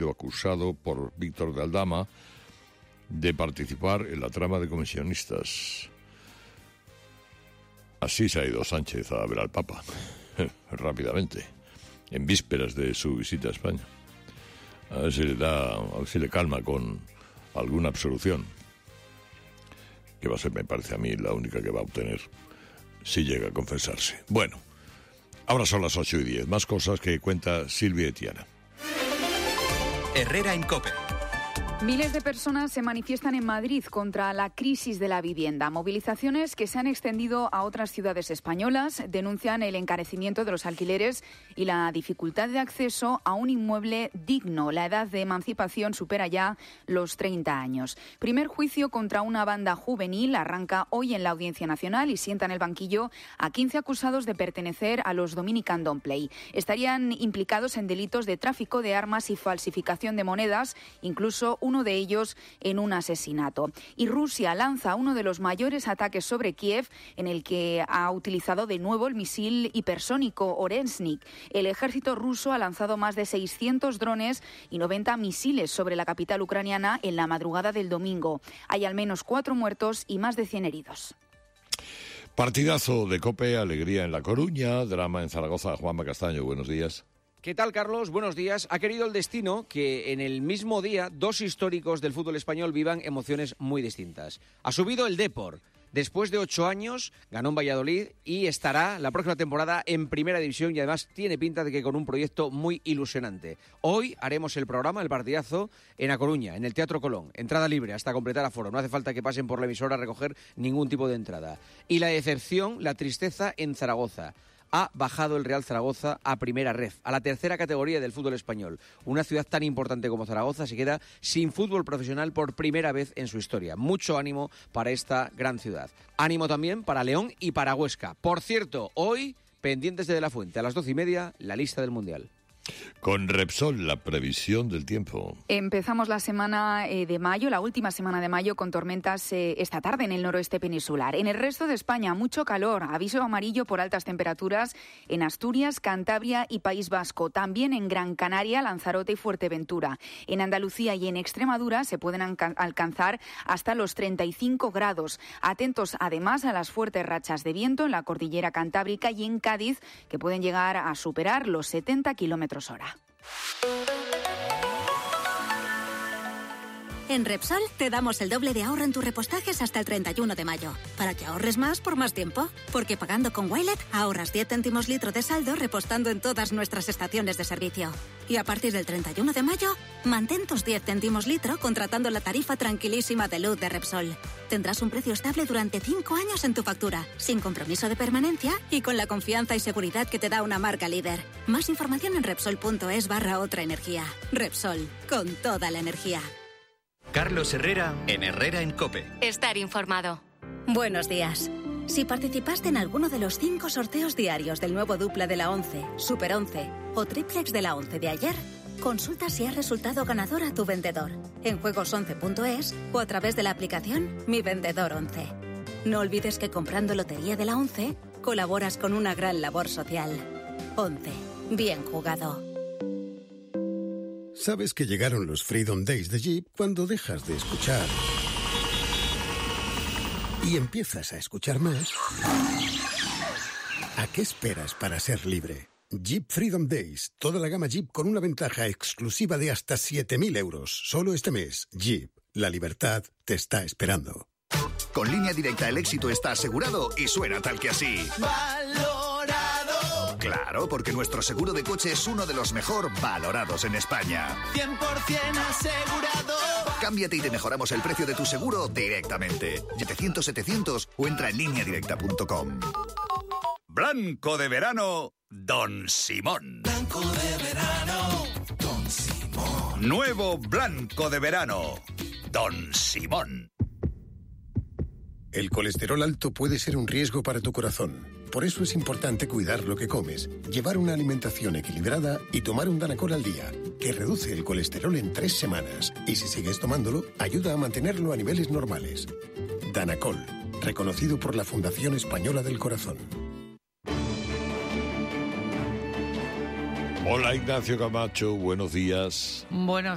o acusado por Víctor de Aldama de participar en la trama de comisionistas. Así se ha ido Sánchez a ver al Papa, rápidamente, en vísperas de su visita a España. A ver si le calma con alguna absolución, que va a ser, me parece a mí, la única que va a obtener si llega a confesarse. Bueno, ahora son las 8:10, más cosas que cuenta Silvia Etiana. Herrera en COPE. Miles de personas se manifiestan en Madrid contra la crisis de la vivienda. Movilizaciones que se han extendido a otras ciudades españolas denuncian el encarecimiento de los alquileres y la dificultad de acceso a un inmueble digno. La edad de emancipación supera ya los 30 años. Primer juicio contra una banda juvenil arranca hoy en la Audiencia Nacional y sienta en el banquillo a 15 acusados de pertenecer a los Dominican Don't Play. Estarían implicados en delitos de tráfico de armas y falsificación de monedas, incluso uno de ellos en un asesinato. Y Rusia lanza uno de los mayores ataques sobre Kiev, en el que ha utilizado de nuevo el misil hipersónico Oreshnik. El ejército ruso ha lanzado más de 600 drones y 90 misiles sobre la capital ucraniana en la madrugada del domingo. Hay al menos 4 muertos y más de 100 heridos. Partidazo de COPE, alegría en La Coruña, drama en Zaragoza. Juanma Castaño, buenos días. ¿Qué tal, Carlos? Buenos días. Ha querido el destino que en el mismo día dos históricos del fútbol español vivan emociones muy distintas. Ha subido el Depor. Después de 8 años ganó en Valladolid y estará la próxima temporada en Primera División y además tiene pinta de que con un proyecto muy ilusionante. Hoy haremos el programa, el partidazo, en A Coruña, en el Teatro Colón. Entrada libre hasta completar aforo. No hace falta que pasen por la emisora a recoger ningún tipo de entrada. Y la decepción, la tristeza en Zaragoza. Ha bajado el Real Zaragoza a Primera Ref, a la tercera categoría del fútbol español. Una ciudad tan importante como Zaragoza se queda sin fútbol profesional por primera vez en su historia. Mucho ánimo para esta gran ciudad. Ánimo también para León y para Huesca. Por cierto, hoy, pendientes de la Fuente, a las 12:30, la lista del Mundial. Con Repsol, la previsión del tiempo. Empezamos la semana de mayo, la última semana de mayo, con tormentas esta tarde en el noroeste peninsular. En el resto de España, mucho calor. Aviso amarillo por altas temperaturas en Asturias, Cantabria y País Vasco. También en Gran Canaria, Lanzarote y Fuerteventura. En Andalucía y en Extremadura se pueden alcanzar hasta los 35 grados. Atentos además a las fuertes rachas de viento en la cordillera cantábrica y en Cádiz, que pueden llegar a superar los 70 kilómetros hora. En Repsol te damos el doble de ahorro en tus repostajes hasta el 31 de mayo, para que ahorres más por más tiempo. Porque pagando con Wilet ahorras 10 céntimos litro de saldo repostando en todas nuestras estaciones de servicio. Y a partir del 31 de mayo, mantén tus 10 céntimos litro contratando la tarifa tranquilísima de luz de Repsol. Tendrás un precio estable durante 5 años en tu factura, sin compromiso de permanencia y con la confianza y seguridad que te da una marca líder. Más información en Repsol.es/otra energía. Repsol, con toda la energía. Carlos Herrera en Herrera en COPE. Estar informado. Buenos días. Si participaste en alguno de los 5 sorteos diarios del nuevo dupla de la 11, Super 11 o triplex de la 11 de ayer, consulta si has resultado ganador a tu vendedor en juegos11.es o a través de la aplicación Mi Vendedor 11. No olvides que comprando Lotería de la 11 colaboras con una gran labor social. 11. Bien jugado. Sabes que llegaron los Freedom Days de Jeep cuando dejas de escuchar y empiezas a escuchar más. ¿A qué esperas para ser libre? Jeep Freedom Days. Toda la gama Jeep con una ventaja exclusiva de hasta 7.000 euros. Solo este mes. Jeep. La libertad te está esperando. Con Línea Directa el éxito está asegurado y suena tal que así. ¡Valorado! Claro, porque nuestro seguro de coche es uno de los mejor valorados en España. 100% asegurado. Cámbiate y te mejoramos el precio de tu seguro directamente. 700-700 o entra en lineadirecta.com. Blanco de verano, Don Simón. Blanco de verano, Don Simón. Nuevo Blanco de verano, Don Simón. El colesterol alto puede ser un riesgo para tu corazón. Por eso es importante cuidar lo que comes, llevar una alimentación equilibrada y tomar un Danacol al día, que reduce el colesterol en 3 semanas. Y si sigues tomándolo, ayuda a mantenerlo a niveles normales. Danacol, reconocido por la Fundación Española del Corazón. Hola Ignacio Camacho, buenos días. Buenos